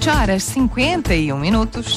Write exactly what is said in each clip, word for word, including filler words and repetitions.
sete horas e cinquenta e um minutos.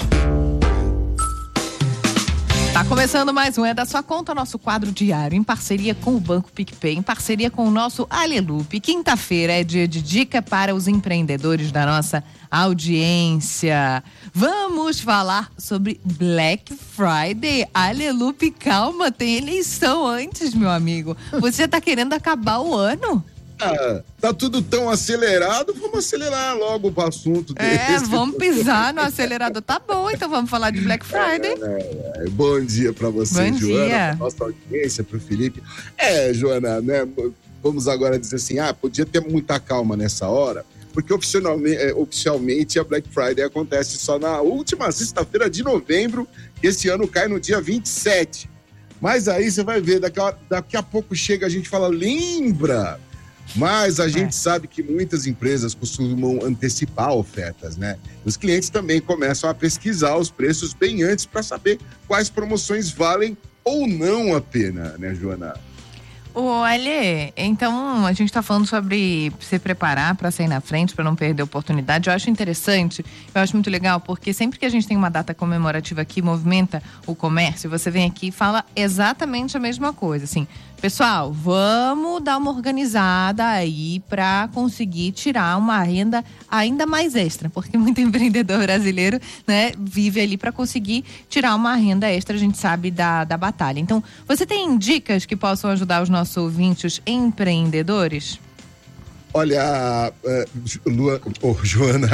Tá começando mais um É da Sua Conta, nosso quadro diário, em parceria com o Banco PicPay, em parceria com o nosso Alelupe. Quinta-feira é dia de dica para os empreendedores da nossa audiência. Vamos falar sobre Black Friday. Alelupe, calma, tem eleição antes, meu amigo. Você tá querendo acabar o ano? Ah, tá tudo tão acelerado, vamos acelerar logo o assunto desse. É, vamos pisar no acelerador. Tá bom, então vamos falar de Black Friday. É, é, bom dia pra você, bom Joana, dia. pra nossa audiência, pro Felipe. É, Joana, né, vamos agora dizer assim, ah, podia ter muita calma nessa hora, porque oficialmente, é, oficialmente a Black Friday acontece só na última sexta-feira de novembro, que esse ano cai no dia vinte e sete. Mas aí você vai ver, daqui a, daqui a pouco chega, a gente fala, lembra... Mas a gente é. sabe que muitas empresas costumam antecipar ofertas, né? Os clientes também começam a pesquisar os preços bem antes para saber quais promoções valem ou não a pena, né, Joana? Olha, então a gente está falando sobre se preparar para sair na frente, para não perder a oportunidade. Eu acho interessante, eu acho muito legal, porque sempre que a gente tem uma data comemorativa que movimenta o comércio, você vem aqui e fala exatamente a mesma coisa, assim, pessoal, vamos dar uma organizada aí para conseguir tirar uma renda ainda mais extra, porque muito empreendedor brasileiro, né, vive ali para conseguir tirar uma renda extra, a gente sabe da, da batalha. Então, você tem dicas que possam ajudar os nossos ouvintes empreendedores? Olha, Lua, oh, Joana,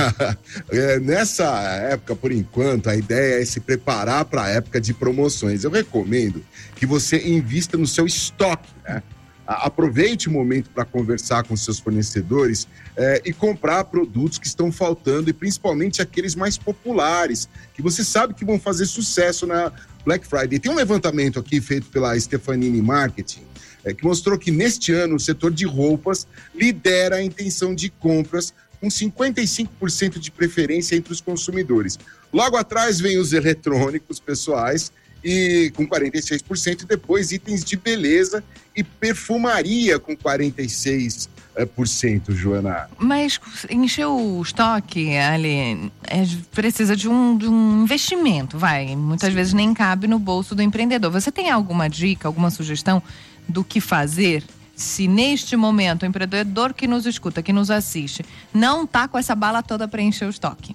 nessa época, por enquanto, a ideia é se preparar para a época de promoções. Eu recomendo que você invista no seu estoque, né? Aproveite o momento para conversar com seus fornecedores é, e comprar produtos que estão faltando, e principalmente aqueles mais populares, que você sabe que vão fazer sucesso na Black Friday. Tem um levantamento aqui feito pela Stefanini Marketing, É, que mostrou que neste ano o setor de roupas lidera a intenção de compras com cinquenta e cinco por cento de preferência entre os consumidores. Logo atrás vem os eletrônicos pessoais e com quarenta e seis por cento, e depois itens de beleza e perfumaria com quarenta e seis por cento, Joana. Mas encher o estoque, ali, é, precisa de um, de um investimento, vai. Muitas Sim. vezes nem cabe no bolso do empreendedor. Você tem alguma dica, alguma sugestão do que fazer se neste momento o empreendedor que nos escuta, que nos assiste, não tá com essa bala toda para encher o estoque?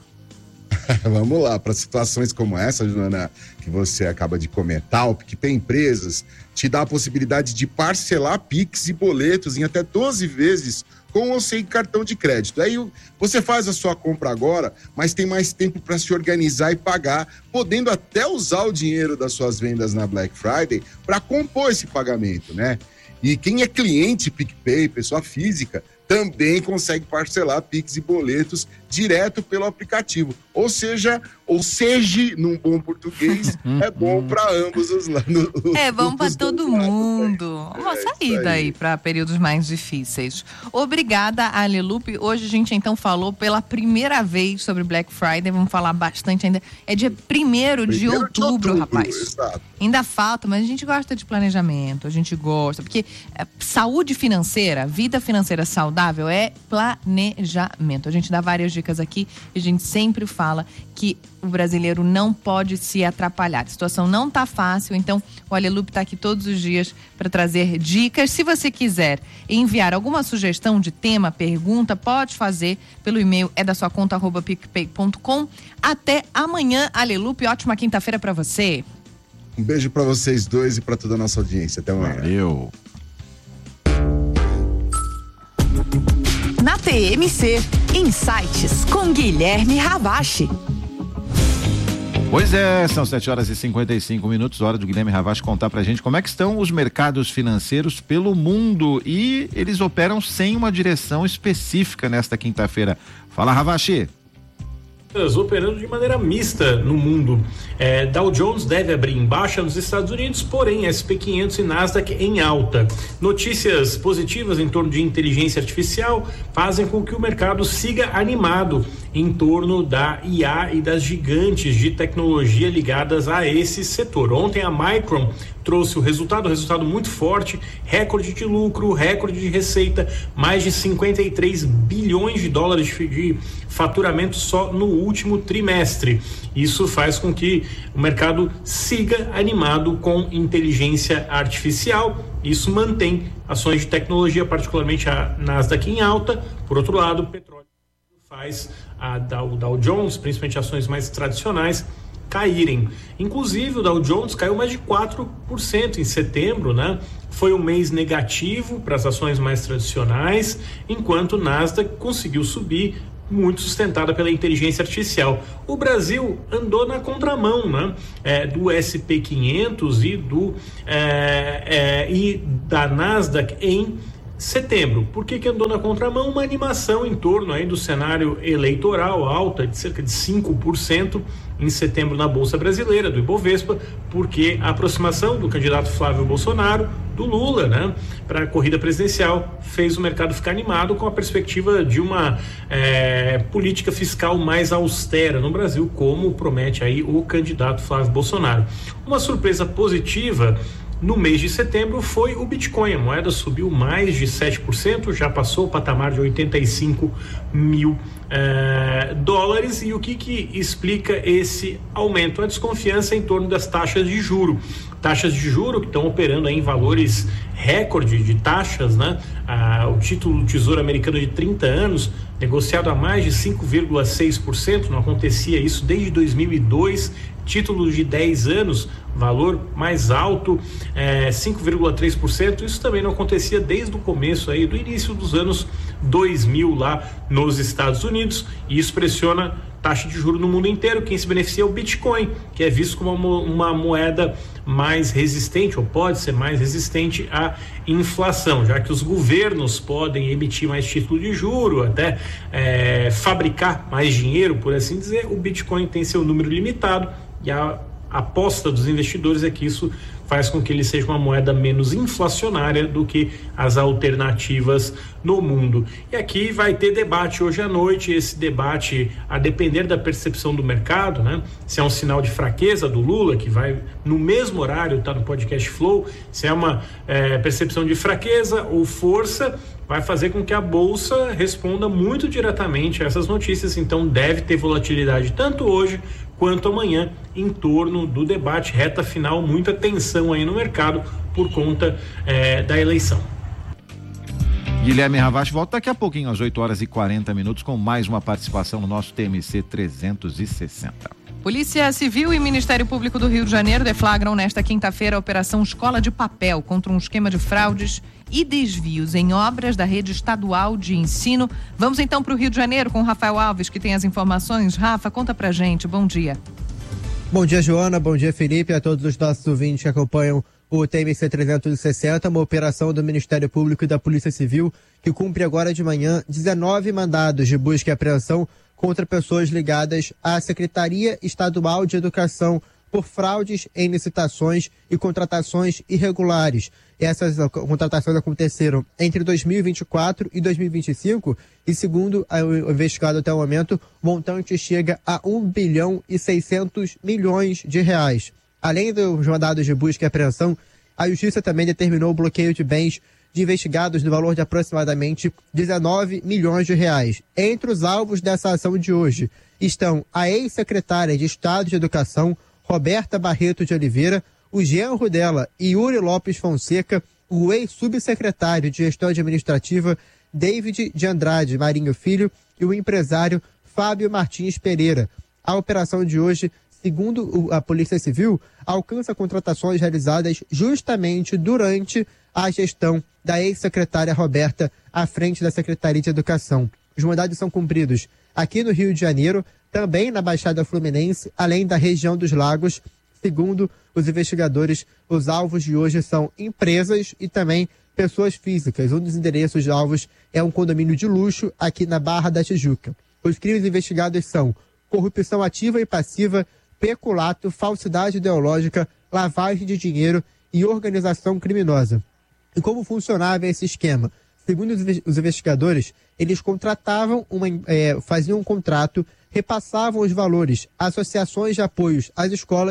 Vamos lá, para situações como essa, Joana, que você acaba de comentar, o PicPay Empresas te dá a possibilidade de parcelar Pix e boletos em até doze vezes com ou sem cartão de crédito. Aí você faz a sua compra agora, mas tem mais tempo para se organizar e pagar, podendo até usar o dinheiro das suas vendas na Black Friday para compor esse pagamento, né? E quem é cliente PicPay, pessoa física, também consegue parcelar Pix e boletos direto pelo aplicativo. Ou seja, ou seja, num bom português, é bom para ambos os lados. É bom para todo mundo. Lados, Uma é, saída aí, aí para períodos mais difíceis. Obrigada, Alelupe. Hoje a gente então falou pela primeira vez sobre Black Friday. Vamos falar bastante ainda. É dia primeiro de outubro, de outubro rapaz. Exato. Ainda falta, mas a gente gosta de planejamento, a gente gosta, porque é, saúde financeira, vida financeira saudável é planejamento. A gente dá várias dicas aqui e a gente sempre fala que o brasileiro não pode se atrapalhar. A situação não tá fácil, então o Alelupe tá aqui todos os dias para trazer dicas. Se você quiser enviar alguma sugestão de tema, pergunta, pode fazer pelo e-mail é da sua conta arroba picpay ponto com. Até amanhã, Alelupe. Ótima quinta-feira para você. Um beijo para vocês dois e para toda a nossa audiência. Até amanhã. Valeu. Na T M C, Insights com Guilherme Ravache. Pois é, são sete horas e cinquenta e cinco minutos, hora do Guilherme Ravache contar pra gente como é que estão os mercados financeiros pelo mundo, e eles operam sem uma direção específica nesta quinta-feira. Fala, Ravache. Operando de maneira mista no mundo. É, Dow Jones deve abrir em baixa nos Estados Unidos, porém S P quinhentos e Nasdaq em alta. Notícias positivas em torno de inteligência artificial fazem com que o mercado siga animado em torno da I A e das gigantes de tecnologia ligadas a esse setor. Ontem a Micron trouxe o resultado, resultado muito forte, recorde de lucro, recorde de receita, mais de cinquenta e três bilhões de dólares de faturamento só no último trimestre. Isso faz com que o mercado siga animado com inteligência artificial. Isso mantém ações de tecnologia, particularmente a Nasdaq em alta. Por outro lado, o petróleo faz a Dow, Dow Jones, principalmente ações mais tradicionais, caírem. Inclusive o Dow Jones caiu mais de quatro por cento em setembro, né? Foi um mês negativo para as ações mais tradicionais, enquanto o Nasdaq conseguiu subir, muito sustentada pela inteligência artificial. O Brasil andou na contramão, né? É, do S and P quinhentos e do é, é, e da Nasdaq em setembro. Por que que andou na contramão? Uma animação em torno aí do cenário eleitoral, alta de cerca de cinco por cento em setembro na Bolsa Brasileira, do Ibovespa, porque a aproximação do candidato Flávio Bolsonaro, do Lula, né, para a corrida presidencial, fez o mercado ficar animado com a perspectiva de uma é, política fiscal mais austera no Brasil, como promete aí o candidato Flávio Bolsonaro. Uma surpresa positiva no mês de setembro foi o Bitcoin. A moeda subiu mais de sete por cento, já passou o patamar de oitenta e cinco mil eh, dólares. E o que que explica esse aumento? A desconfiança em torno das taxas de juro. Taxas de juro que estão operando aí em valores recorde de taxas, né? Ah, o título do Tesouro Americano de trinta anos, negociado a mais de cinco vírgula seis por cento, não acontecia isso desde dois mil e dois. Título de dez anos, valor mais alto, é, cinco vírgula três por cento. Isso também não acontecia desde o começo aí, do início dos anos dois mil lá nos Estados Unidos, e isso pressiona taxa de juros no mundo inteiro. Quem se beneficia é o Bitcoin, que é visto como uma, uma moeda mais resistente, ou pode ser mais resistente à inflação, já que os governos podem emitir mais título de juro, até é, fabricar mais dinheiro, por assim dizer. O Bitcoin tem seu número limitado, e a aposta dos investidores é que isso faz com que ele seja uma moeda menos inflacionária do que as alternativas no mundo. E aqui vai ter debate hoje à noite, esse debate, a depender da percepção do mercado, né? Se é um sinal de fraqueza do Lula, que vai no mesmo horário, tá no podcast Flow, se é uma é, percepção de fraqueza ou força, vai fazer com que a Bolsa responda muito diretamente a essas notícias. Então deve ter volatilidade tanto hoje quanto amanhã em torno do debate, reta final, muita tensão aí no mercado por conta eh, da eleição. Guilherme Ravache volta daqui a pouquinho às oito horas e quarenta minutos com mais uma participação no nosso T M C trezentos e sessenta. Polícia Civil e Ministério Público do Rio de Janeiro deflagram nesta quinta-feira a Operação Escola de Papel contra um esquema de fraudes e desvios em obras da rede estadual de ensino. Vamos então para o Rio de Janeiro com o Rafael Alves, que tem as informações. Rafa, conta pra gente. Bom dia. Bom dia, Joana. Bom dia, Felipe. A todos os nossos ouvintes que acompanham o T M C trezentos e sessenta, uma operação do Ministério Público e da Polícia Civil que cumpre agora de manhã dezenove mandados de busca e apreensão contra pessoas ligadas à Secretaria Estadual de Educação por fraudes em licitações e contratações irregulares. Essas contratações aconteceram entre dois mil e vinte e quatro e dois mil e vinte e cinco e, segundo o investigado até o momento, o montante chega a um bilhão e seiscentos milhões de reais. Além dos mandados de busca e apreensão, a Justiça também determinou o bloqueio de bens de investigados no valor de aproximadamente dezenove milhões de reais. Entre os alvos dessa ação de hoje estão a ex-secretária de Estado de Educação, Roberta Barreto de Oliveira, o genro dela, Yuri Lopes Fonseca, o ex-subsecretário de Gestão Administrativa, David de Andrade Marinho Filho, e o empresário Fábio Martins Pereira. A operação de hoje, segundo a Polícia Civil, alcança contratações realizadas justamente durante a gestão da ex-secretária Roberta à frente da Secretaria de Educação. Os mandados são cumpridos aqui no Rio de Janeiro, também na Baixada Fluminense, além da região dos Lagos. Segundo os investigadores, os alvos de hoje são empresas e também pessoas físicas. Um dos endereços de alvos é um condomínio de luxo aqui na Barra da Tijuca. Os crimes investigados são corrupção ativa e passiva, peculato, falsidade ideológica, lavagem de dinheiro e organização criminosa. E como funcionava esse esquema? Segundo os investigadores, eles contratavam, uma, é, faziam um contrato, repassavam os valores a associações de apoios às escolas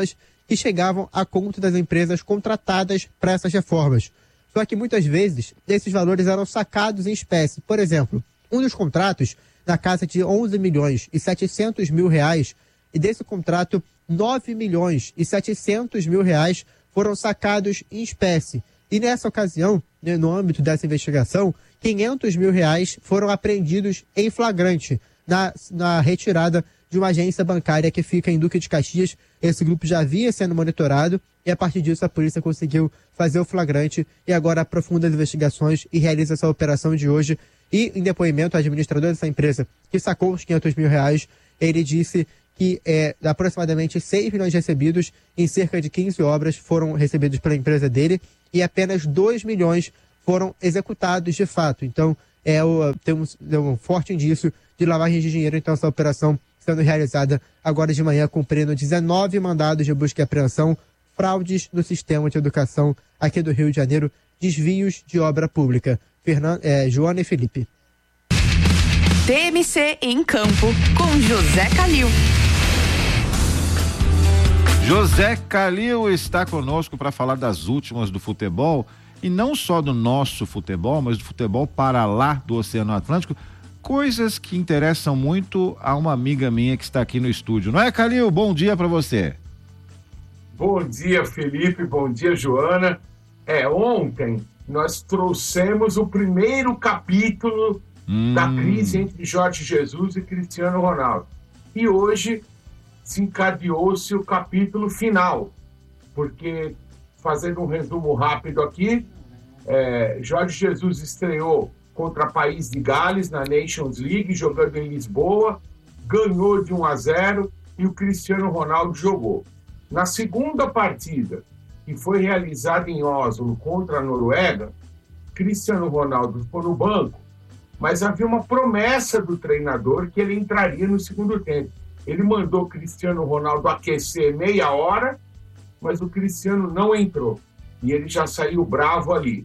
que chegavam à conta das empresas contratadas para essas reformas. Só que muitas vezes esses valores eram sacados em espécie. Por exemplo, um dos contratos na casa de onze milhões e setecentos mil reais, e desse contrato nove milhões e setecentos mil reais foram sacados em espécie. E nessa ocasião, né, no âmbito dessa investigação, quinhentos mil reais foram apreendidos em flagrante na, na retirada de uma agência bancária que fica em Duque de Caxias. Esse grupo já havia sendo monitorado e a partir disso a polícia conseguiu fazer o flagrante e agora aprofunda as investigações e realiza essa operação de hoje. E em depoimento, o administrador dessa empresa que sacou os quinhentos mil reais, ele disse que é, aproximadamente seis milhões recebidos em cerca de quinze obras foram recebidos pela empresa dele e apenas dois milhões foram executados de fato. Então, é o, temos é um forte indício de lavagem de dinheiro. Então, essa operação sendo realizada agora de manhã, cumprindo dezenove mandados de busca e apreensão, fraudes no sistema de educação aqui do Rio de Janeiro, desvios de obra pública. Fernando, é, Joana e Felipe. T M C em campo com José Calil. José Calil está conosco para falar das últimas do futebol, e não só do nosso futebol, mas do futebol para lá do Oceano Atlântico, coisas que interessam muito a uma amiga minha que está aqui no estúdio. Não é, Calil? Bom dia para você. Bom dia, Felipe. Bom dia, Joana. É, ontem nós trouxemos o primeiro capítulo hum. da crise entre Jorge Jesus e Cristiano Ronaldo. E hoje desencadeou-se o capítulo final, porque, fazendo um resumo rápido aqui, é, Jorge Jesus estreou contra o País de Gales na Nations League, jogando em Lisboa, ganhou de um a zero e o Cristiano Ronaldo jogou. Na segunda partida, que foi realizada em Oslo contra a Noruega, Cristiano Ronaldo ficou no banco, mas havia uma promessa do treinador que ele entraria no segundo tempo. Ele mandou Cristiano Ronaldo aquecer meia hora, mas o Cristiano não entrou. E ele já saiu bravo ali.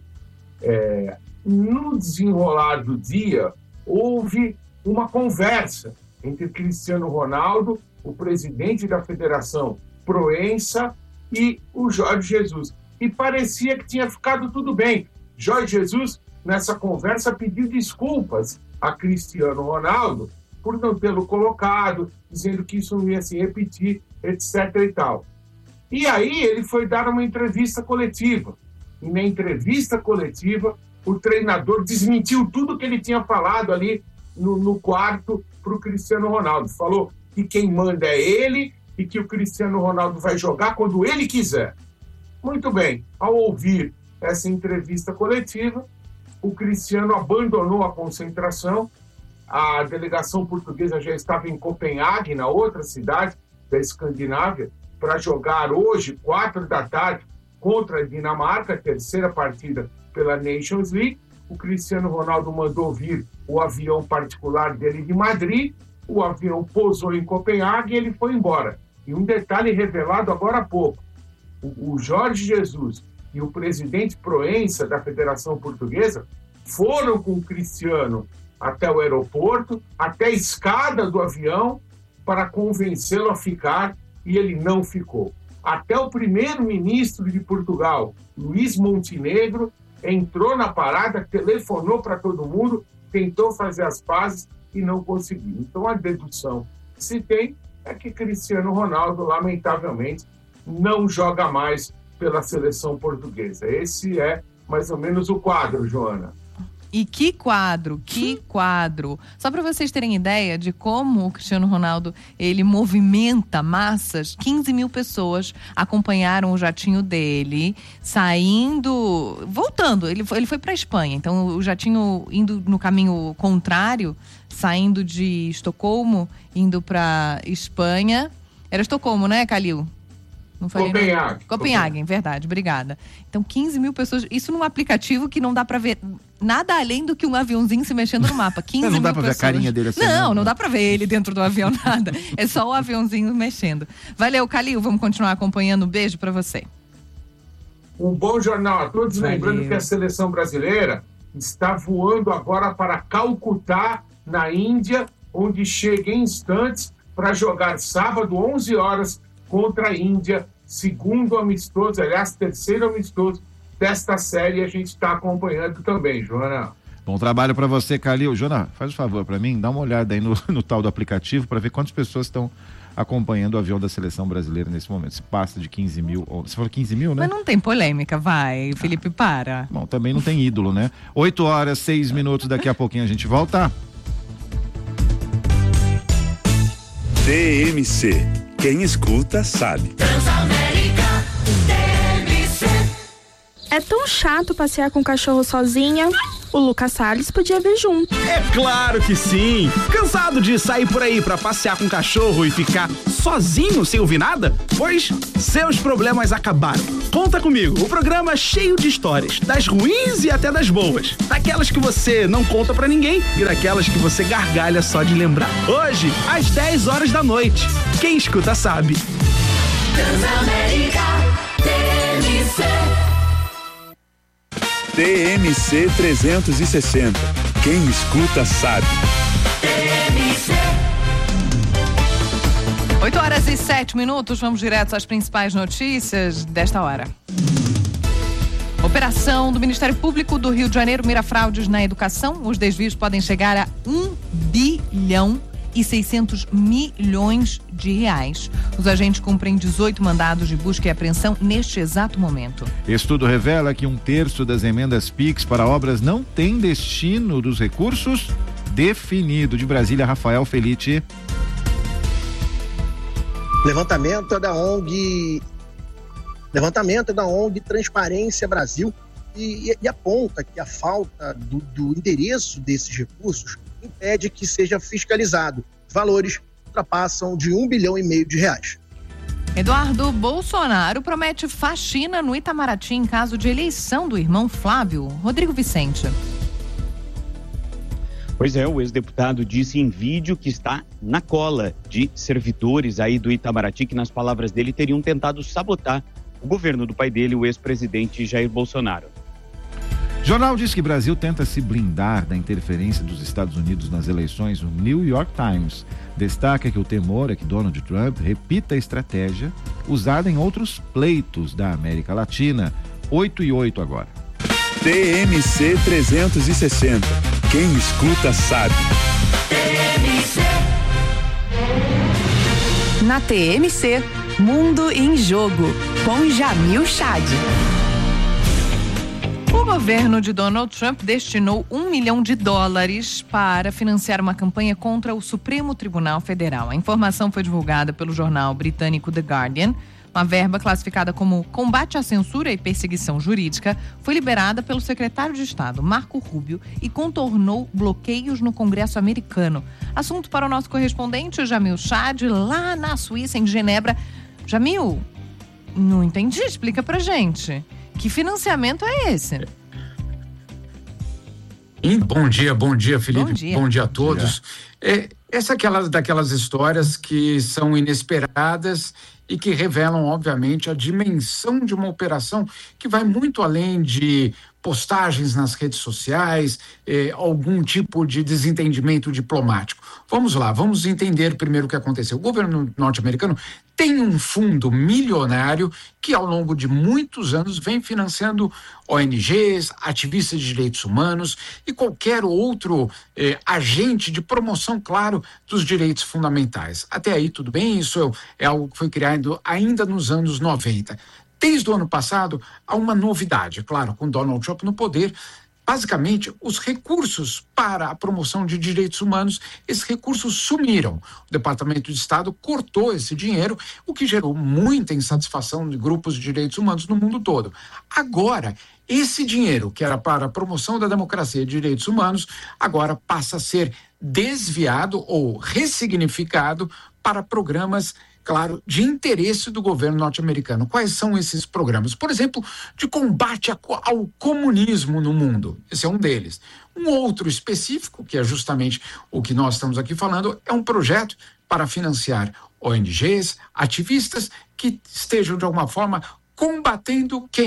É, no desenrolar do dia, houve uma conversa entre Cristiano Ronaldo, o presidente da Federação Proença, e o Jorge Jesus. E parecia que tinha ficado tudo bem. Jorge Jesus, nessa conversa, pediu desculpas a Cristiano Ronaldo por não tê-lo colocado, dizendo que isso não ia se repetir, etc e tal. E aí ele foi dar uma entrevista coletiva. E na entrevista coletiva, o treinador desmentiu tudo que ele tinha falado ali no, no quarto para o Cristiano Ronaldo. Falou que quem manda é ele e que o Cristiano Ronaldo vai jogar quando ele quiser. Muito bem, ao ouvir essa entrevista coletiva, o Cristiano abandonou a concentração. A delegação portuguesa já estava em Copenhague, na outra cidade da Escandinávia, para jogar hoje, quatro da tarde, contra a Dinamarca, a terceira partida pela Nations League. O Cristiano Ronaldo mandou vir o avião particular dele de Madrid, o avião pousou em Copenhague e ele foi embora. E um detalhe revelado agora há pouco, o, o Jorge Jesus e o presidente Proença da Federação Portuguesa foram com o Cristiano até o aeroporto, até a escada do avião, para convencê-lo a ficar, e ele não ficou. Até o primeiro-ministro de Portugal, Luís Montenegro, entrou na parada, telefonou para todo mundo, tentou fazer as pazes e não conseguiu. Então a dedução que se tem é que Cristiano Ronaldo, lamentavelmente, não joga mais pela seleção portuguesa. Esse é mais ou menos o quadro, Joana. E que quadro, que quadro. Só para vocês terem ideia de como o Cristiano Ronaldo, ele movimenta massas, quinze mil pessoas acompanharam o jatinho dele, saindo, voltando, ele foi, ele foi para a Espanha, então o jatinho indo no caminho contrário, saindo de Estocolmo, indo para Espanha. Era Estocolmo, né, Calil? Não falei Copenhague. Copenhague, Copenhague, verdade, obrigada. Então, quinze mil pessoas, isso num aplicativo que não dá pra ver nada além do que um aviãozinho se mexendo no mapa. quinze não mil dá pra pessoas. ver a carinha dele assim. Não, não, não dá pra ver ele dentro do avião, nada. É só o aviãozinho mexendo. Valeu, Calil, vamos continuar acompanhando. Um beijo pra você. Um bom jornal a todos. Valeu. Lembrando que a seleção brasileira está voando agora para Calcutá, na Índia, onde chega em instantes para jogar sábado, onze horas, contra a Índia, segundo amistoso, aliás, terceiro amistoso desta série, a gente está acompanhando também, Joana. Bom trabalho para você, Calil. Joana, faz um favor para mim, dá uma olhada aí no, no tal do aplicativo para ver quantas pessoas estão acompanhando o avião da seleção brasileira nesse momento. Se passa de quinze mil, ou, você falou quinze mil, né? Mas não tem polêmica, vai, Felipe, para. Bom, também não tem ídolo, né? oito horas, seis minutos, daqui a pouquinho a gente volta. T M C, quem escuta sabe. Transamérica, T M C. É tão chato passear com o cachorro sozinha. O Lucas Salles podia vir junto. É claro que sim! Cansado de sair por aí pra passear com o cachorro e ficar sozinho sem ouvir nada? Pois seus problemas acabaram. Conta comigo, o programa é cheio de histórias, das ruins e até das boas. Daquelas que você não conta pra ninguém e daquelas que você gargalha só de lembrar. Hoje, às dez horas da noite. Quem escuta sabe. Transamérica, T M C. T M C trezentos e sessenta. Quem escuta sabe. T M C. oito horas e sete minutos, vamos direto às principais notícias desta hora. Operação do Ministério Público do Rio de Janeiro mira fraudes na educação. Os desvios podem chegar a um bilhão e seiscentos milhões de reais. Os agentes cumprem dezoito mandados de busca e apreensão neste exato momento. Estudo revela que um terço das emendas Pix para obras não tem destino dos recursos definido. De Brasília, Rafael Felite. Levantamento da O N G, levantamento da O N G Transparência Brasil e, e, e aponta que a falta do, do endereço desses recursos impede que seja fiscalizado. Os valores ultrapassam de um bilhão e meio de reais. Eduardo Bolsonaro promete faxina no Itamaraty em caso de eleição do irmão Flávio. Rodrigo Vicente. Pois é, o ex-deputado disse em vídeo que está na cola de servidores aí do Itamaraty que, nas palavras dele, teriam tentado sabotar o governo do pai dele, o ex-presidente Jair Bolsonaro. Jornal diz que Brasil tenta se blindar da interferência dos Estados Unidos nas eleições. O New York Times destaca que o temor é que Donald Trump repita a estratégia usada em outros pleitos da América Latina. oito e oito agora. T M C trezentos e sessenta. Quem escuta sabe. T M C. Na T M C, Mundo em Jogo, com Jamil Chad. O governo de Donald Trump destinou um milhão de dólares para financiar uma campanha contra o Supremo Tribunal Federal. A informação foi divulgada pelo jornal britânico The Guardian. Uma verba classificada como combate à censura e perseguição jurídica foi liberada pelo secretário de Estado, Marco Rubio, e contornou bloqueios no Congresso americano. Assunto para o nosso correspondente, Jamil Chad, lá na Suíça, em Genebra. Jamil, não entendi, explica pra gente. Que financiamento é esse? Bom dia, bom dia, Felipe. Bom dia, bom dia a todos. É, essa é aquelas daquelas histórias que são inesperadas e que revelam, obviamente, a dimensão de uma operação que vai muito além de postagens nas redes sociais, eh, algum tipo de desentendimento diplomático. Vamos lá, vamos entender primeiro o que aconteceu. O governo norte-americano tem um fundo milionário que, ao longo de muitos anos, vem financiando O N Gs, ativistas de direitos humanos e qualquer outro eh, agente de promoção, claro, dos direitos fundamentais. Até aí, tudo bem, isso é algo que foi criado ainda nos anos noventa. Desde o ano passado, há uma novidade, claro, com Donald Trump no poder. Basicamente, os recursos para a promoção de direitos humanos, esses recursos sumiram. O Departamento de Estado cortou esse dinheiro, o que gerou muita insatisfação de grupos de direitos humanos no mundo todo. Agora, esse dinheiro, que era para a promoção da democracia e de direitos humanos, agora passa a ser desviado ou ressignificado para programas, claro, de interesse do governo norte-americano. Quais são esses programas? Por exemplo, de combate ao comunismo no mundo. Esse é um deles. Um outro específico, que é justamente o que nós estamos aqui falando, é um projeto para financiar O N Gs, ativistas que estejam, de alguma forma, combatendo quem?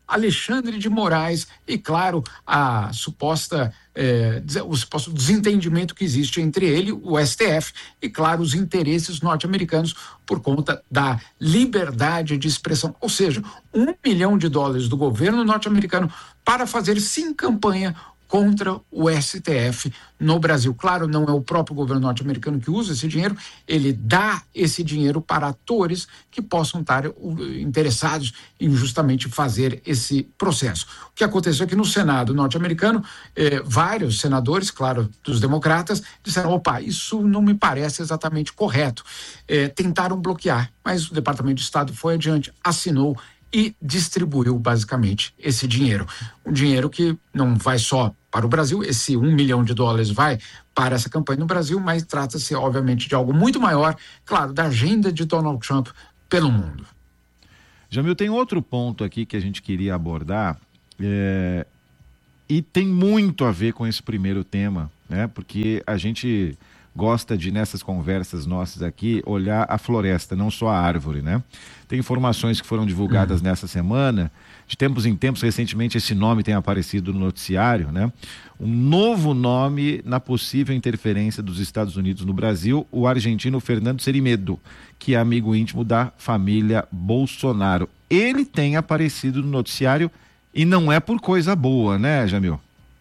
Alexandre de Moraes e, claro, a suposta, eh, o suposto desentendimento que existe entre ele, o S T F, e, claro, os interesses norte-americanos por conta da liberdade de expressão. Ou seja, um milhão de dólares do governo norte-americano para fazer, sim, campanha contra o S T F no Brasil. Claro, não é o próprio governo norte-americano que usa esse dinheiro, ele dá esse dinheiro para atores que possam estar interessados em justamente fazer esse processo. O que aconteceu aqui no Senado norte-americano, eh, vários senadores, claro, dos democratas, disseram, opa, isso não me parece exatamente correto. Eh, tentaram bloquear, mas o Departamento de Estado foi adiante, assinou e distribuiu basicamente esse dinheiro. Um dinheiro que não vai só para o Brasil, esse um milhão de dólares vai para essa campanha no Brasil, mas trata-se obviamente de algo muito maior, claro, da agenda de Donald Trump pelo mundo. Jamil, tem outro ponto aqui que a gente queria abordar, é, e tem muito a ver com esse primeiro tema, né? Porque a gente gosta de, nessas conversas nossas aqui, olhar a floresta, não só a árvore, né? Tem informações que foram divulgadas uhum. nessa semana, de tempos em tempos, recentemente esse nome tem aparecido no noticiário, né? Um novo nome na possível interferência dos Estados Unidos no Brasil, o argentino Fernando Serimedo, que é amigo íntimo da família Bolsonaro. Ele tem aparecido no noticiário e não é por coisa boa, né, Jamil?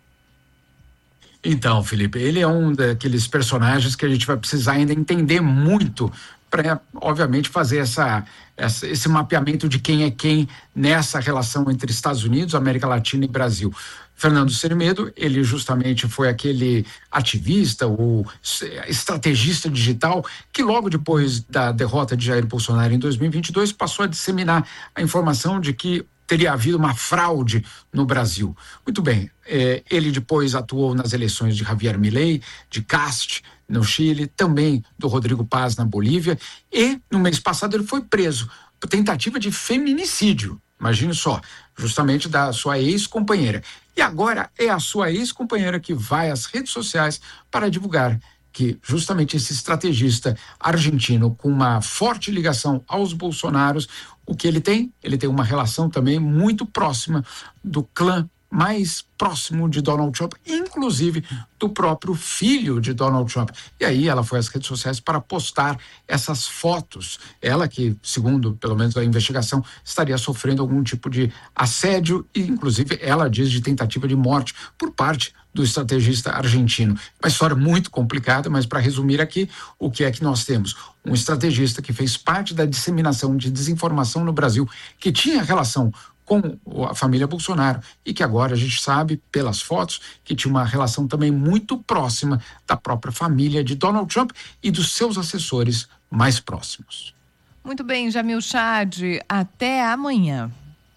Então, Felipe, ele é um daqueles personagens que a gente vai precisar ainda entender muito para, obviamente, fazer essa, essa, esse mapeamento de quem é quem nessa relação entre Estados Unidos, América Latina e Brasil. Fernando Serimedo, ele justamente foi aquele ativista, o estrategista digital que logo depois da derrota de Jair Bolsonaro em dois mil e vinte e dois passou a disseminar a informação de que teria havido uma fraude no Brasil. Muito bem, eh, ele depois atuou nas eleições de Javier Milei, de Cast no Chile, também do Rodrigo Paz na Bolívia, e no mês passado ele foi preso por tentativa de feminicídio, imagine só, justamente da sua ex-companheira. E agora é a sua ex-companheira que vai às redes sociais para divulgar que justamente esse estrategista argentino com uma forte ligação aos Bolsonaros, o que ele tem? Ele tem uma relação também muito próxima do clã mais próximo de Donald Trump, inclusive do próprio filho de Donald Trump. E aí ela foi às redes sociais para postar essas fotos. Ela que, segundo pelo menos a investigação, estaria sofrendo algum tipo de assédio e inclusive ela diz de tentativa de morte por parte do estrategista argentino. Uma história muito complicada, mas para resumir aqui, o que é que nós temos? Um estrategista que fez parte da disseminação de desinformação no Brasil, que tinha relação com a família Bolsonaro e que agora a gente sabe pelas fotos que tinha uma relação também muito próxima da própria família de Donald Trump e dos seus assessores mais próximos. Muito bem, Jamil Chad, até amanhã.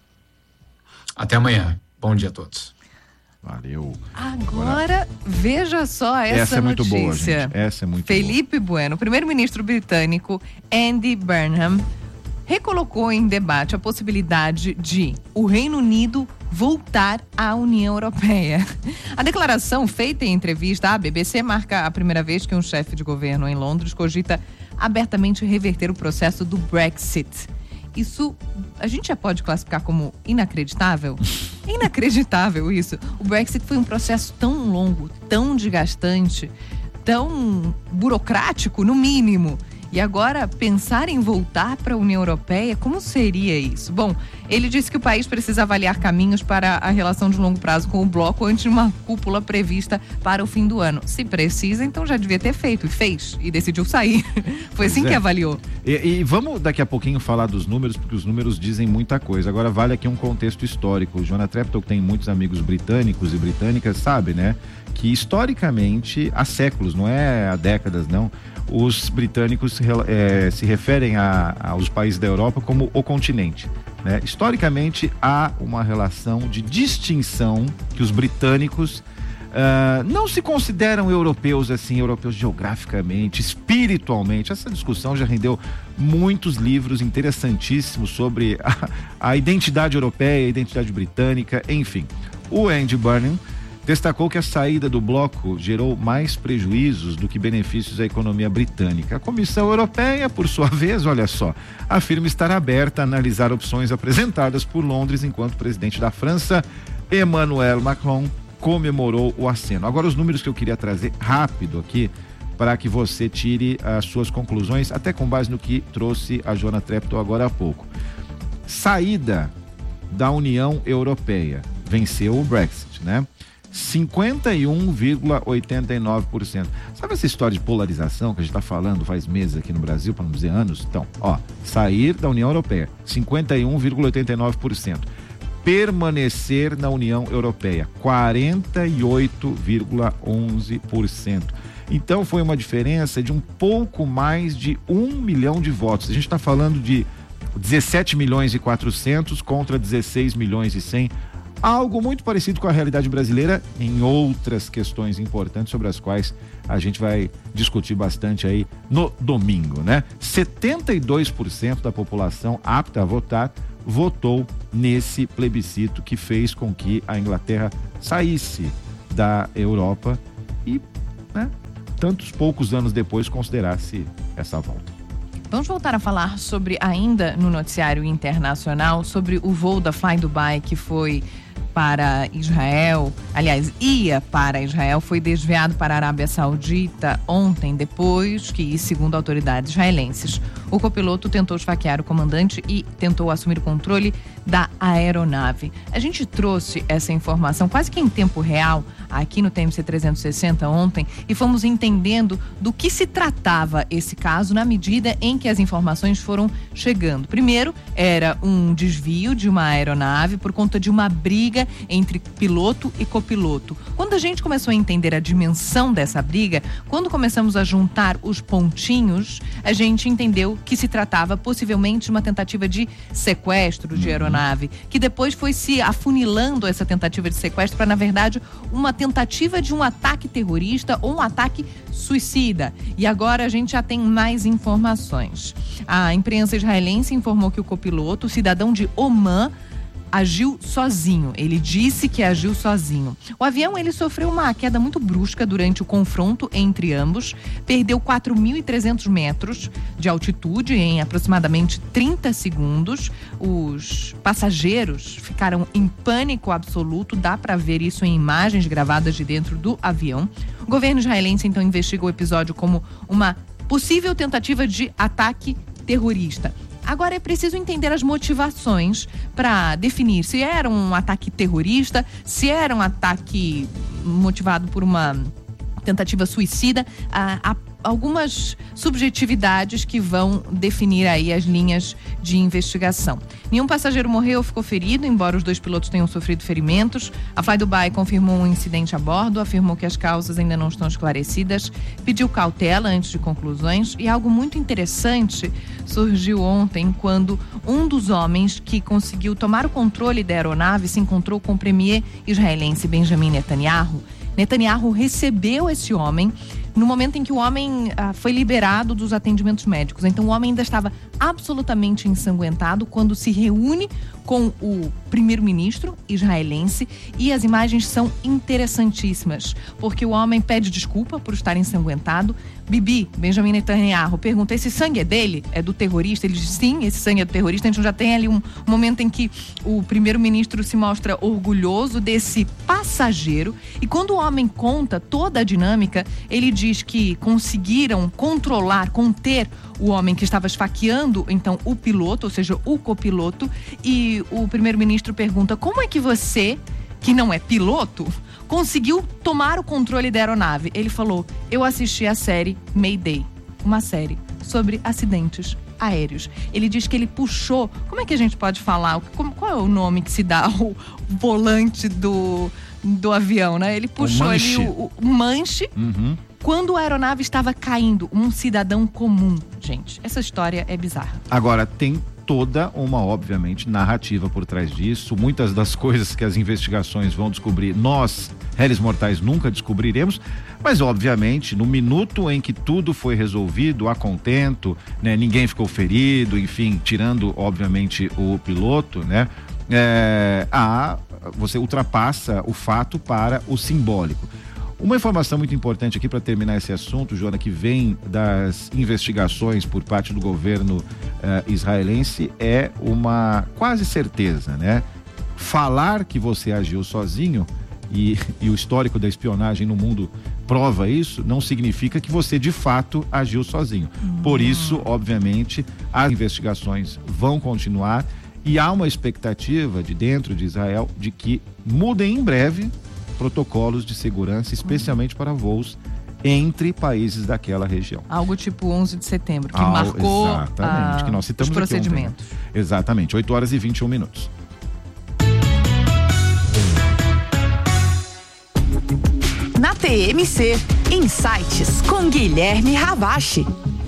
Até amanhã. Bom dia a todos. Valeu. Agora, veja só essa, essa é muito notícia. boa, gente. Essa é muito Felipe boa. Bueno, o primeiro-ministro britânico Andy Burnham recolocou em debate a possibilidade de o Reino Unido voltar à União Europeia. A declaração feita em entrevista à B B C marca a primeira vez que um chefe de governo em Londres cogita abertamente reverter o processo do Brexit. Isso a gente já pode classificar como inacreditável? É inacreditável isso. O Brexit foi um processo tão longo, tão desgastante, tão burocrático, no mínimo. E agora, pensar em voltar para a União Europeia, como seria isso? Bom, ele disse que o país precisa avaliar caminhos para a relação de longo prazo com o bloco antes de uma cúpula prevista para o fim do ano. Se precisa, então já devia ter feito, e fez, e decidiu sair. Foi assim Pois é. que avaliou. E, e vamos daqui a pouquinho falar dos números, porque os números dizem muita coisa. Agora vale aqui um contexto histórico. O Joana Treptow, que tem muitos amigos britânicos e britânicas, sabe, né? Que historicamente, há séculos, não é há décadas, não, os britânicos se, é, se referem a, aos países da Europa como o continente, né? Historicamente, há uma relação de distinção que os britânicos uh, não se consideram europeus assim, europeus geograficamente, espiritualmente. Essa discussão já rendeu muitos livros interessantíssimos sobre a, a identidade europeia, a identidade britânica, enfim. O Andy Burnham destacou que a saída do bloco gerou mais prejuízos do que benefícios à economia britânica. A Comissão Europeia, por sua vez, olha só, afirma estar aberta a analisar opções apresentadas por Londres, enquanto o presidente da França, Emmanuel Macron, comemorou o aceno. Agora, os números que eu queria trazer rápido aqui, para que você tire as suas conclusões, até com base no que trouxe a Joana Treptow agora há pouco. Saída da União Europeia. Venceu o Brexit, né? cinquenta e um vírgula oitenta e nove por cento. Sabe essa história de polarização que a gente está falando faz meses aqui no Brasil, para não dizer anos? Então, ó, sair da União Europeia, cinquenta e um vírgula oitenta e nove por cento. Permanecer na União Europeia, quarenta e oito vírgula onze por cento. Então foi uma diferença de um pouco mais de um milhão de votos. A gente está falando de dezessete milhões e quatrocentos contra dezesseis milhões e cem. Algo muito parecido com a realidade brasileira em outras questões importantes sobre as quais a gente vai discutir bastante aí no domingo, né? setenta e dois por cento da população apta a votar votou nesse plebiscito que fez com que a Inglaterra saísse da Europa e, né, tantos poucos anos depois considerasse essa volta. Vamos voltar a falar sobre, ainda no noticiário internacional, sobre o voo da Fly Dubai que foi para Israel, aliás, ia para Israel, foi desviado para a Arábia Saudita ontem, depois que, segundo autoridades israelenses, o copiloto tentou esfaquear o comandante e tentou assumir o controle da aeronave. A gente trouxe essa informação quase que em tempo real aqui no T M C trezentos e sessenta ontem e fomos entendendo do que se tratava esse caso na medida em que as informações foram chegando. Primeiro, era um desvio de uma aeronave por conta de uma briga entre piloto e copiloto. Quando a gente começou a entender a dimensão dessa briga, quando começamos a juntar os pontinhos, a gente entendeu que se tratava possivelmente de uma tentativa de sequestro de aeronave, que depois foi se afunilando essa tentativa de sequestro para, na verdade, uma tentativa de um ataque terrorista ou um ataque suicida. E agora a gente já tem mais informações. A imprensa israelense informou que o copiloto, cidadão de Omã, agiu sozinho. Ele disse que agiu sozinho. O avião, ele sofreu uma queda muito brusca durante o confronto entre ambos, perdeu quatro mil e trezentos metros de altitude em aproximadamente trinta segundos. Os passageiros ficaram em pânico absoluto, dá para ver isso em imagens gravadas de dentro do avião. O governo israelense então investiga o episódio como uma possível tentativa de ataque terrorista. Agora é preciso entender as motivações para definir se era um ataque terrorista, se era um ataque motivado por uma tentativa suicida. Há, há algumas subjetividades que vão definir aí as linhas de investigação. Nenhum passageiro morreu ou ficou ferido, embora os dois pilotos tenham sofrido ferimentos. A Fly Dubai confirmou um incidente a bordo, afirmou que as causas ainda não estão esclarecidas, pediu cautela antes de conclusões, e algo muito interessante surgiu ontem quando um dos homens que conseguiu tomar o controle da aeronave se encontrou com o premier israelense Benjamin Netanyahu. Netanyahu recebeu esse homem no momento em que o homem ah, foi liberado dos atendimentos médicos. Então o homem ainda estava absolutamente ensanguentado quando se reúne com o primeiro-ministro israelense, e as imagens são interessantíssimas, porque o homem pede desculpa por estar ensanguentado. Bibi, Benjamin Netanyahu, pergunta: esse sangue é dele? É do terrorista? Ele diz: sim, esse sangue é do terrorista. A gente já tem ali um, um momento em que o primeiro-ministro se mostra orgulhoso desse passageiro, e quando o homem conta toda a dinâmica, ele diz que conseguiram controlar, conter o homem que estava esfaqueando, então, o piloto, ou seja, o copiloto, e o primeiro-ministro pergunta: como é que você, que não é piloto, conseguiu tomar o controle da aeronave? Ele falou: eu assisti a série Mayday, uma série sobre acidentes aéreos. Ele diz que ele puxou, como é que a gente pode falar, como, qual é o nome que se dá ao volante do, do avião, né? Ele puxou o ali o, o manche, uhum. quando a aeronave estava caindo, um cidadão comum. Gente, essa história é bizarra. Agora, tem toda uma, obviamente, narrativa por trás disso. Muitas das coisas que as investigações vão descobrir, nós, réis mortais, nunca descobriremos, mas, obviamente, no minuto em que tudo foi resolvido, a contento, né, ninguém ficou ferido, enfim, tirando, obviamente, o piloto, né, é, há você ultrapassa o fato para o simbólico. Uma informação muito importante aqui para terminar esse assunto, Joana, que vem das investigações por parte do governo uh, israelense, é uma quase certeza, né? Falar que você agiu sozinho, e, e o histórico da espionagem no mundo prova isso, não significa que você de fato agiu sozinho. Hum. Por isso, obviamente, as investigações vão continuar e há uma expectativa de dentro de Israel de que mudem em breve protocolos de segurança, especialmente para voos entre países daquela região. Algo tipo onze de setembro, que Algo, marcou exatamente, a, que nós citamos os procedimentos. Aqui ontem. Exatamente, oito horas e vinte e um minutos. Na T M C, Insights com Guilherme Ravache.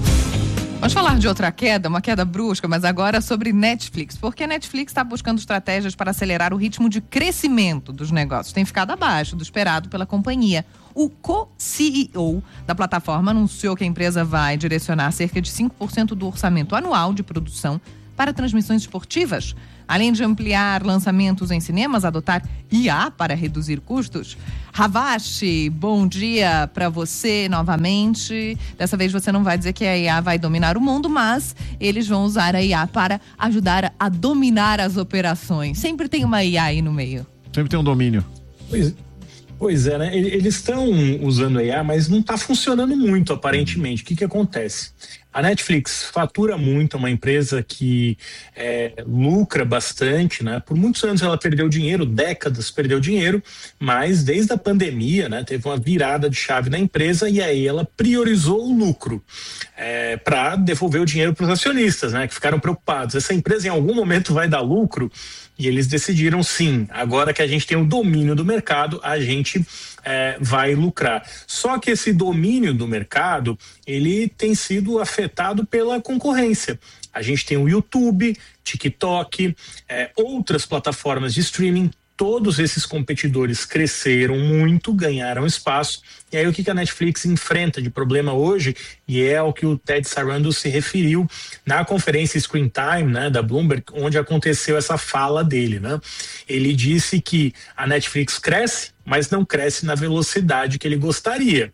Vamos falar de outra queda, uma queda brusca, mas agora sobre Netflix, porque a Netflix está buscando estratégias para acelerar o ritmo de crescimento dos negócios. Tem ficado abaixo do esperado pela companhia. O co-C E O da plataforma anunciou que a empresa vai direcionar cerca de cinco por cento do orçamento anual de produção para transmissões esportivas, além de ampliar lançamentos em cinemas, adotar I A para reduzir custos. Ravache, bom dia para você novamente. Dessa vez você não vai dizer que a I A vai dominar o mundo, mas eles vão usar a I A para ajudar a dominar as operações. Sempre tem uma I A aí no meio. Sempre tem um domínio. Pois, pois é, né? Eles estão usando a I A, mas não está funcionando muito, aparentemente. O que que acontece? A Netflix fatura muito, é uma empresa que é, lucra bastante, né? Por muitos anos ela perdeu dinheiro, décadas perdeu dinheiro, mas desde a pandemia, né, teve uma virada de chave na empresa e aí ela priorizou o lucro é, para devolver o dinheiro para os acionistas, né? Que ficaram preocupados. Essa empresa em algum momento vai dar lucro? E eles decidiram sim, agora que a gente tem o domínio do mercado, a gente é, vai lucrar. Só que esse domínio do mercado, ele tem sido afetado pela concorrência. A gente tem o YouTube, TikTok, é, outras plataformas de streaming. Todos esses competidores cresceram muito, ganharam espaço. E aí o que a Netflix enfrenta de problema hoje, e é ao que o Ted Sarandos se referiu na conferência Screen Time, né, da Bloomberg, onde aconteceu essa fala dele, né? Ele disse que a Netflix cresce, mas não cresce na velocidade que ele gostaria.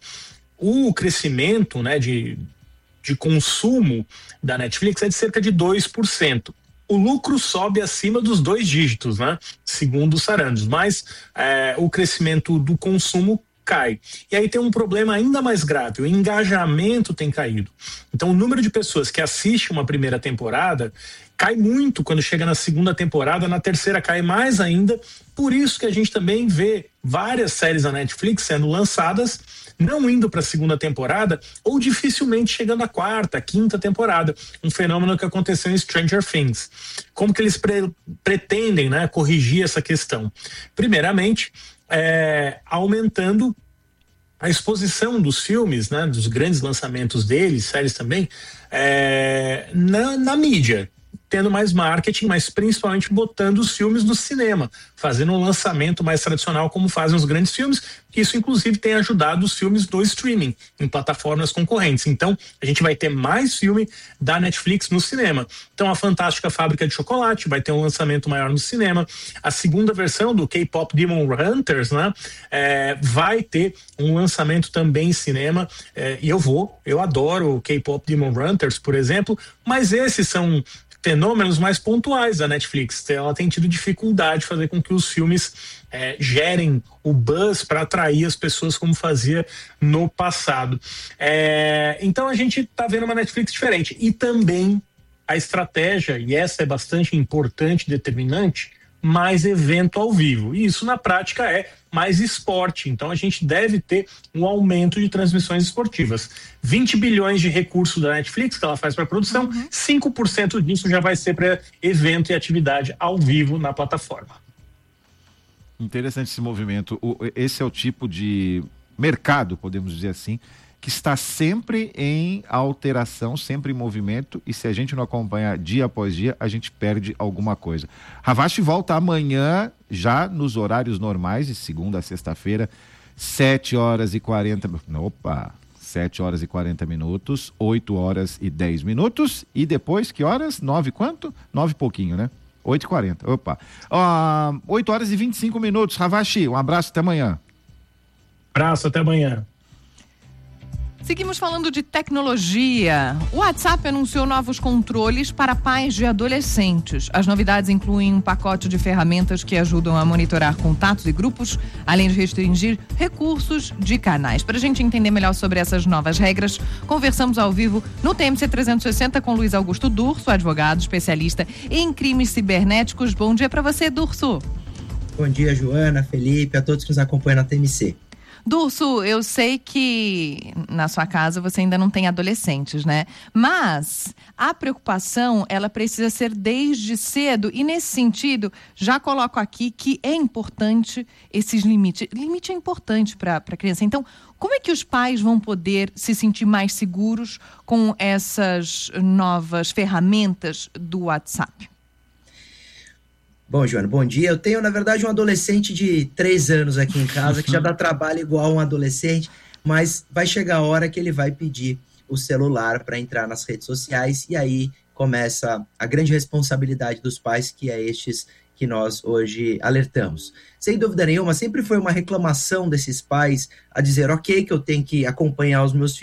O crescimento, né, de, de consumo da Netflix é de cerca de dois por cento. O lucro sobe acima dos dois dígitos, né? Segundo o Sarandos, mas é, o crescimento do consumo cai. E aí tem um problema ainda mais grave, o engajamento tem caído. Então o número de pessoas que assistem uma primeira temporada cai muito quando chega na segunda temporada, na terceira cai mais ainda, por isso que a gente também vê várias séries da Netflix sendo lançadas, não indo para a segunda temporada ou dificilmente chegando à quarta, quinta temporada, um fenômeno que aconteceu em Stranger Things. Como que eles pre- pretendem, né, corrigir essa questão? Primeiramente, é, aumentando a exposição dos filmes, né, dos grandes lançamentos deles, séries também, é, na, na mídia, tendo mais marketing, mas principalmente botando os filmes no cinema, fazendo um lançamento mais tradicional como fazem os grandes filmes, que isso inclusive tem ajudado os filmes do streaming em plataformas concorrentes. Então a gente vai ter mais filme da Netflix no cinema. Então a Fantástica Fábrica de Chocolate vai ter um lançamento maior no cinema. A segunda versão do K-Pop Demon Hunters, né, é, vai ter um lançamento também em cinema, é, e eu vou, eu adoro o K-Pop Demon Hunters, por exemplo, mas esses são fenômenos mais pontuais da Netflix. Ela tem tido dificuldade de fazer com que os filmes é, gerem o buzz para atrair as pessoas como fazia no passado. É, então a gente está vendo uma Netflix diferente. E também a estratégia, e essa é bastante importante, determinante, mais evento ao vivo. E isso na prática é mais esporte. Então a gente deve ter um aumento de transmissões esportivas. vinte bilhões de recursos da Netflix que ela faz para produção, uhum. cinco por cento disso já vai ser para evento e atividade ao vivo na plataforma. Interessante esse movimento. O, esse é o tipo de mercado, podemos dizer assim, que está sempre em alteração, sempre em movimento, e se a gente não acompanhar dia após dia, a gente perde alguma coisa. Ravache volta amanhã, já nos horários normais, de segunda a sexta-feira, sete horas e quarenta... Opa! sete horas e quarenta minutos, oito horas e dez minutos, e depois, que horas? nove quanto? nove e pouquinho, né? oito e quarenta, opa. Uh, oito horas e vinte e cinco minutos. Ravache, um abraço, até amanhã. Abraço, até amanhã. Seguimos falando de tecnologia. O WhatsApp anunciou novos controles para pais de adolescentes. As novidades incluem um pacote de ferramentas que ajudam a monitorar contatos e grupos, além de restringir recursos de canais. Para a gente entender melhor sobre essas novas regras, conversamos ao vivo no T M C trezentos e sessenta com Luiz Augusto Durso, advogado especialista em crimes cibernéticos. Bom dia para você, Durso. Bom dia, Joana, Felipe, a todos que nos acompanham na T M C. Durso, eu sei que na sua casa você ainda não tem adolescentes, né? Mas a preocupação, ela precisa ser desde cedo e nesse sentido, já coloco aqui que é importante esses limites. Limite é importante para a criança. Então, como é que os pais vão poder se sentir mais seguros com essas novas ferramentas do WhatsApp? Bom, Joana, bom dia. Eu tenho, na verdade, um adolescente de três anos aqui em casa, que já dá trabalho igual um adolescente, mas vai chegar a hora que ele vai pedir o celular para entrar nas redes sociais, e aí começa a grande responsabilidade dos pais, que é estes que nós hoje alertamos. Sem dúvida nenhuma, sempre foi uma reclamação desses pais a dizer, ok, que eu tenho que acompanhar os meus filhos,